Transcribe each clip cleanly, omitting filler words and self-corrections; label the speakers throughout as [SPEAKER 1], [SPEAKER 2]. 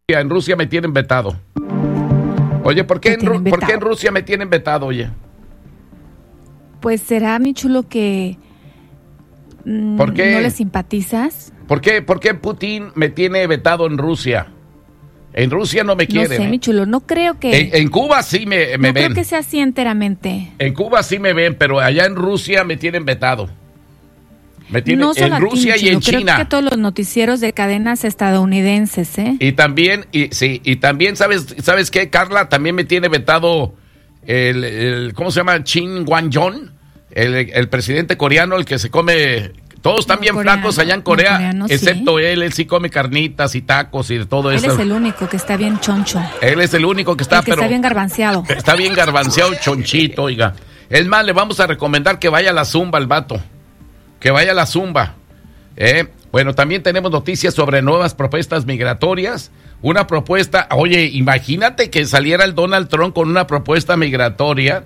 [SPEAKER 1] En Rusia me tienen vetado. Oye, ¿por qué en Rusia me tienen vetado, oye?
[SPEAKER 2] Pues será, mi chulo, que
[SPEAKER 1] ¿por qué?
[SPEAKER 2] ¿No le simpatizas?
[SPEAKER 1] ¿Por qué Putin me tiene vetado en Rusia? En Rusia no me quieren.
[SPEAKER 2] No sé, mi chulo, no creo que...
[SPEAKER 1] En Cuba sí me ven.
[SPEAKER 2] No creo que sea así enteramente.
[SPEAKER 1] En Cuba sí me ven, pero allá en Rusia me tienen vetado. Me tienen
[SPEAKER 2] no solo
[SPEAKER 1] en Rusia
[SPEAKER 2] ti,
[SPEAKER 1] y en
[SPEAKER 2] creo
[SPEAKER 1] China.
[SPEAKER 2] Que todos los noticieros de cadenas estadounidenses, ¿eh?
[SPEAKER 1] Y también, ¿sabes qué, Carla? También me tiene vetado el ¿cómo se llama? Kim Jong-un, el presidente coreano, el que se come... Todos están bien flacos allá en Corea, excepto él sí come carnitas y tacos y de todo eso.
[SPEAKER 2] Él es el único que está bien choncho.
[SPEAKER 1] Él es el único que está,
[SPEAKER 2] está bien garbanceado.
[SPEAKER 1] Está bien garbanceado, chonchito, oiga. Es más, le vamos a recomendar que vaya a la zumba al vato. Que vaya a la zumba. Bueno, también tenemos noticias sobre nuevas propuestas migratorias. Una propuesta, oye, imagínate que saliera el Donald Trump con una propuesta migratoria.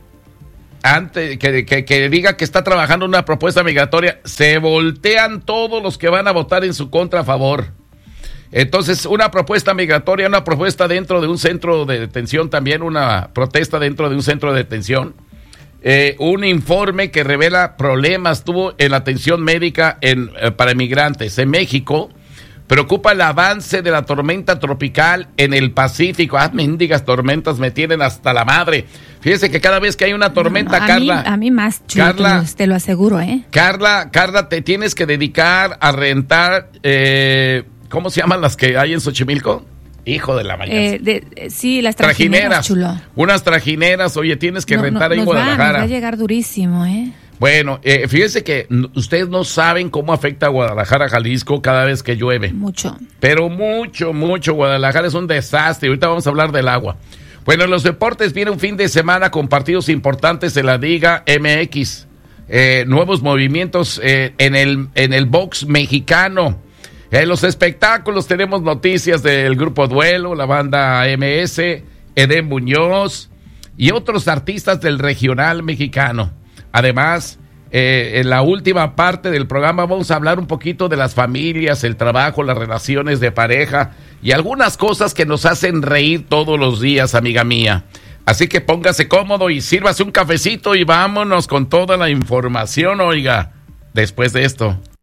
[SPEAKER 1] Antes que diga que está trabajando una propuesta migratoria, se voltean todos los que van a votar en su contra a favor. Entonces, una propuesta migratoria, una propuesta dentro de un centro de detención, también una protesta dentro de un centro de detención. Un informe que revela problemas tuvo en la atención médica para inmigrantes en México. Preocupa el avance de la tormenta tropical en el Pacífico. Mendigas tormentas me tienen hasta la madre. Fíjese que cada vez que hay una tormenta, Carla...
[SPEAKER 2] A mí más, chulo, Carla, te lo aseguro, ¿eh?
[SPEAKER 1] Carla, te tienes que dedicar a rentar... ¿cómo se llaman las que hay en Xochimilco? Hijo de la mañana.
[SPEAKER 2] Sí, las trajineras, chulo.
[SPEAKER 1] Unas trajineras, oye, tienes que rentar ahí en Guadalajara.
[SPEAKER 2] Nos va a llegar durísimo, ¿eh?
[SPEAKER 1] Bueno, fíjense que ustedes no saben cómo afecta a Guadalajara, Jalisco, cada vez que llueve.
[SPEAKER 2] Mucho.
[SPEAKER 1] Pero mucho. Guadalajara es un desastre. Ahorita vamos a hablar del agua. Bueno, en los deportes viene un fin de semana con partidos importantes en la Liga MX. Nuevos movimientos en el box mexicano. En los espectáculos tenemos noticias del Grupo Duelo, la banda MS, Edén Muñoz y otros artistas del regional mexicano. Además, en la última parte del programa vamos a hablar un poquito de las familias, el trabajo, las relaciones de pareja y algunas cosas que nos hacen reír todos los días, amiga mía. Así que póngase cómodo y sírvase un cafecito y vámonos con toda la información, oiga, después de esto.